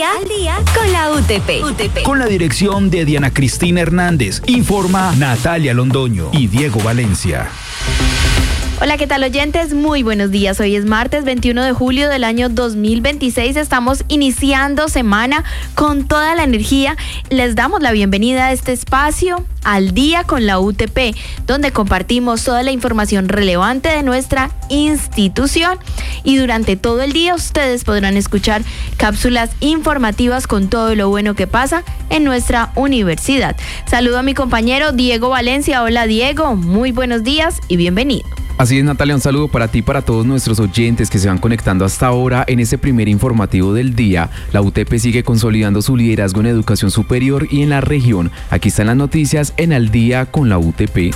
día con la UTP. Con la dirección de Diana Cristina Hernández. Informa Natalia Londoño y Diego Valencia. Hola, ¿qué tal, oyentes? Muy buenos días. Hoy es martes 21 de julio del año 2026. Estamos iniciando semana con toda la energía. Les damos la bienvenida a este espacio Al Día con la UTP, donde compartimos toda la información relevante de nuestra institución. Y durante todo el día ustedes podrán escuchar cápsulas informativas con todo lo bueno que pasa en nuestra universidad. Saludo a mi compañero Diego Valencia. Hola, Diego. Muy buenos días y bienvenido. Así es, Natalia, un saludo para ti y para todos nuestros oyentes que se van conectando hasta ahora en este primer informativo del día. La UTP sigue consolidando su liderazgo en educación superior y en la región. Aquí están las noticias en Al Día con la UTP.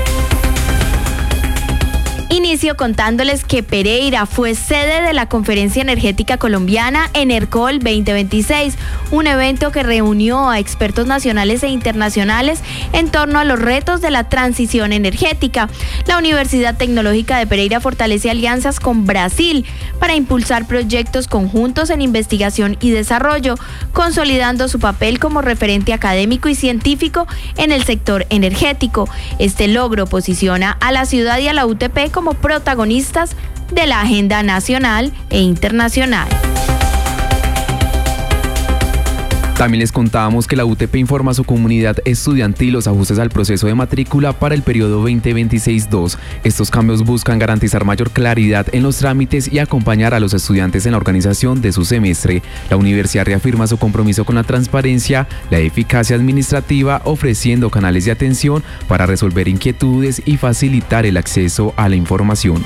Inicio contándoles que Pereira fue sede de la Conferencia Energética Colombiana ENERCOL 2026, un evento que reunió a expertos nacionales e internacionales en torno a los retos de la transición energética. La Universidad Tecnológica de Pereira fortalece alianzas con Brasil para impulsar proyectos conjuntos en investigación y desarrollo, consolidando su papel como referente académico y científico en el sector energético. Este logro posiciona a la ciudad y a la UTP como protagonistas de la agenda nacional e internacional. También les contábamos que la UTP informa a su comunidad estudiantil los ajustes al proceso de matrícula para el periodo 2026-2. Estos cambios buscan garantizar mayor claridad en los trámites y acompañar a los estudiantes en la organización de su semestre. La universidad reafirma su compromiso con la transparencia, la eficacia administrativa, ofreciendo canales de atención para resolver inquietudes y facilitar el acceso a la información.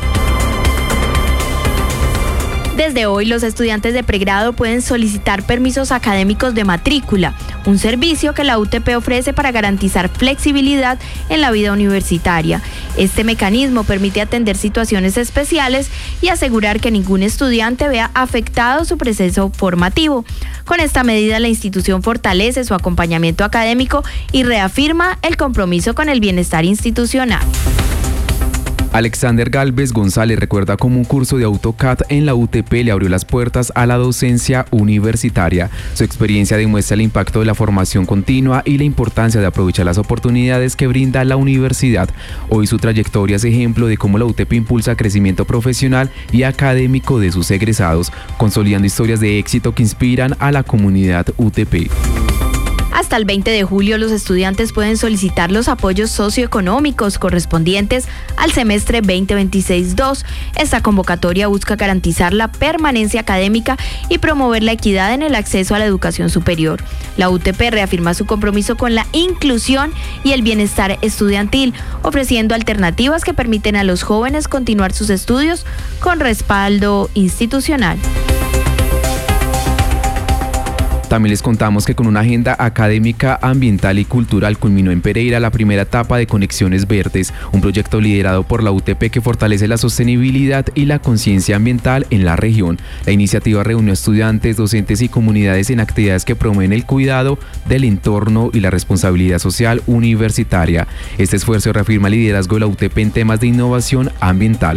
Desde hoy, los estudiantes de pregrado pueden solicitar permisos académicos de matrícula, un servicio que la UTP ofrece para garantizar flexibilidad en la vida universitaria. Este mecanismo permite atender situaciones especiales y asegurar que ningún estudiante vea afectado su proceso formativo. Con esta medida, la institución fortalece su acompañamiento académico y reafirma el compromiso con el bienestar institucional. Alexander Galvez González recuerda cómo un curso de AutoCAD en la UTP le abrió las puertas a la docencia universitaria. Su experiencia demuestra el impacto de la formación continua y la importancia de aprovechar las oportunidades que brinda la universidad. Hoy su trayectoria es ejemplo de cómo la UTP impulsa crecimiento profesional y académico de sus egresados, consolidando historias de éxito que inspiran a la comunidad UTP. Hasta el 20 de julio, los estudiantes pueden solicitar los apoyos socioeconómicos correspondientes al semestre 2026-2. Esta convocatoria busca garantizar la permanencia académica y promover la equidad en el acceso a la educación superior. La UTP reafirma su compromiso con la inclusión y el bienestar estudiantil, ofreciendo alternativas que permiten a los jóvenes continuar sus estudios con respaldo institucional. También les contamos que con una agenda académica, ambiental y cultural culminó en Pereira la primera etapa de Conexiones Verdes, un proyecto liderado por la UTP que fortalece la sostenibilidad y la conciencia ambiental en la región. La iniciativa reunió a estudiantes, docentes y comunidades en actividades que promueven el cuidado del entorno y la responsabilidad social universitaria. Este esfuerzo reafirma el liderazgo de la UTP en temas de innovación ambiental.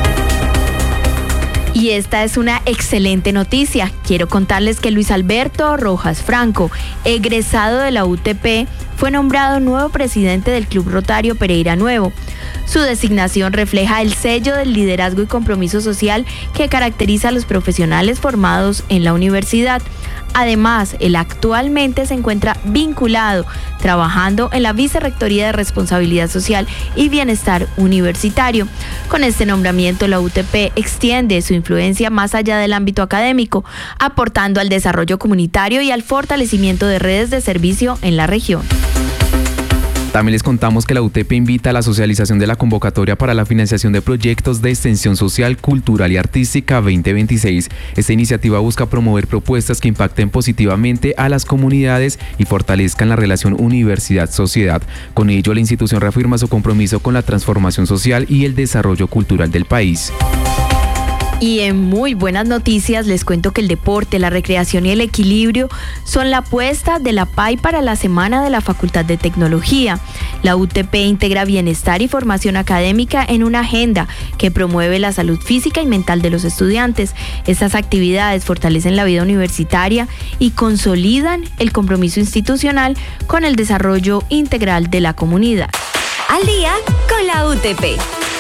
Y esta es una excelente noticia. Quiero contarles que Luis Alberto Rojas Franco, egresado de la UTP, fue nombrado nuevo presidente del Club Rotario Pereira Nuevo. Su designación refleja el sello del liderazgo y compromiso social que caracteriza a los profesionales formados en la universidad. Además, él actualmente se encuentra vinculado, trabajando en la Vicerrectoría de Responsabilidad Social y Bienestar Universitario. Con este nombramiento, la UTP extiende su influencia más allá del ámbito académico, aportando al desarrollo comunitario y al fortalecimiento de redes de servicio en la región. También les contamos que la UTP invita a la socialización de la convocatoria para la financiación de proyectos de extensión social, cultural y artística 2026. Esta iniciativa busca promover propuestas que impacten positivamente a las comunidades y fortalezcan la relación universidad-sociedad. Con ello, la institución reafirma su compromiso con la transformación social y el desarrollo cultural del país. Y en muy buenas noticias les cuento que el deporte, la recreación y el equilibrio son la apuesta de la PAI para la semana de la Facultad de Tecnología. La UTP integra bienestar y formación académica en una agenda que promueve la salud física y mental de los estudiantes. Estas actividades fortalecen la vida universitaria y consolidan el compromiso institucional con el desarrollo integral de la comunidad. Al día con la UTP.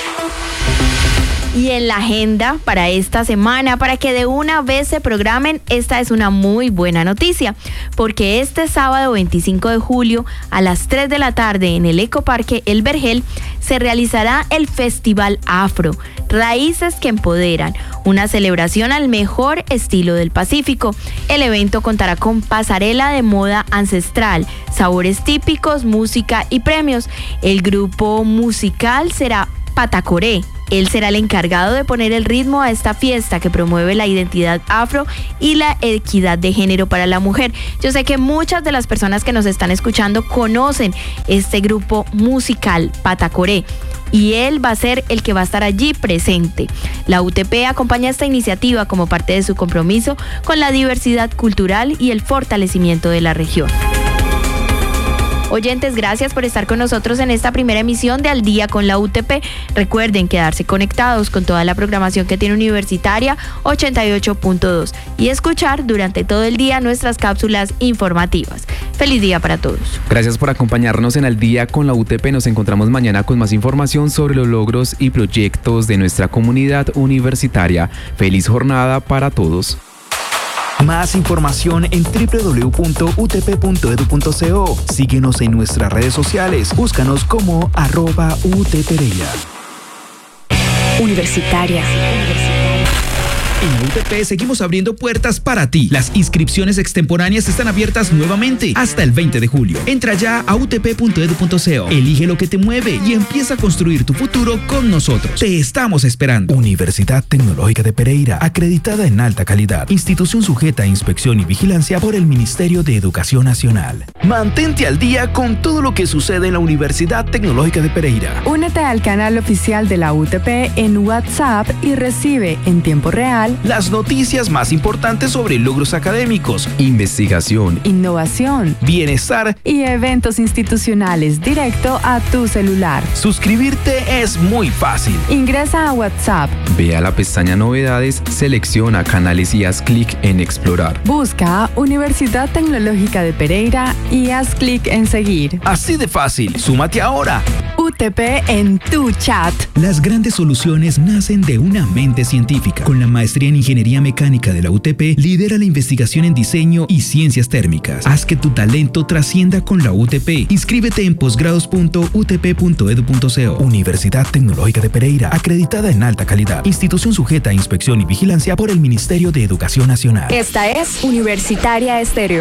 Y en la agenda para esta semana, para que de una vez se programen, esta es una muy buena noticia, porque este sábado 25 de julio a las 3 de la tarde en el Ecoparque El Vergel se realizará el Festival Afro, Raíces que Empoderan, una celebración al mejor estilo del Pacífico. El evento contará con pasarela de moda ancestral, sabores típicos, música y premios. El grupo musical será Patacoré. Él será el encargado de poner el ritmo a esta fiesta que promueve la identidad afro y la equidad de género para la mujer. Yo sé que muchas de las personas que nos están escuchando conocen este grupo musical, Patacoré, y él va a ser el que va a estar allí presente. La UTP acompaña esta iniciativa como parte de su compromiso con la diversidad cultural y el fortalecimiento de la región. Oyentes, gracias por estar con nosotros en esta primera emisión de Al Día con la UTP. Recuerden quedarse conectados con toda la programación que tiene Universitaria 88.2 y escuchar durante todo el día nuestras cápsulas informativas. Feliz día para todos. Gracias por acompañarnos en Al Día con la UTP. Nos encontramos mañana con más información sobre los logros y proyectos de nuestra comunidad universitaria. Feliz jornada para todos. Más información en www.utp.edu.co. Síguenos en nuestras redes sociales. Búscanos como @UTPereira. Universitaria. En la UTP seguimos abriendo puertas para ti. Las inscripciones extemporáneas están abiertas nuevamente hasta el 20 de julio. Entra ya a utp.edu.co, elige lo que te mueve y empieza a construir tu futuro con nosotros. Te estamos esperando. Universidad Tecnológica de Pereira, acreditada en alta calidad. Institución sujeta a inspección y vigilancia por el Ministerio de Educación Nacional. Mantente al día con todo lo que sucede en la Universidad Tecnológica de Pereira. Únete al canal oficial de la UTP en WhatsApp y recibe en tiempo real las noticias más importantes sobre logros académicos, investigación, innovación, bienestar y eventos institucionales directo a tu celular. Suscribirte es muy fácil. Ingresa a WhatsApp, ve a la pestaña Novedades, selecciona canales y haz clic en Explorar. Busca Universidad Tecnológica de Pereira y haz clic en Seguir. Así de fácil. Súmate ahora. UTP en tu chat. Las grandes soluciones nacen de una mente científica. Con la maestría en Ingeniería Mecánica de la UTP, lidera la investigación en diseño y ciencias térmicas. Haz que tu talento trascienda con la UTP. Inscríbete en posgrados.utp.edu.co. Universidad Tecnológica de Pereira, acreditada en alta calidad. Institución sujeta a inspección y vigilancia por el Ministerio de Educación Nacional. Esta es Universitaria Estéreo.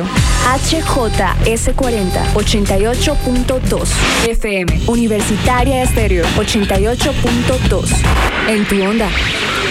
HJS40 88.2 FM. Universitaria Estéreo 88.2. En tu onda.